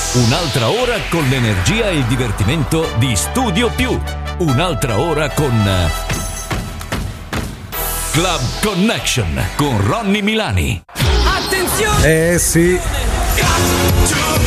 Un'altra ora con l'energia e il divertimento di Studio Più. Un'altra ora con Club Connection con Ronny Milani. Attenzione! Sì.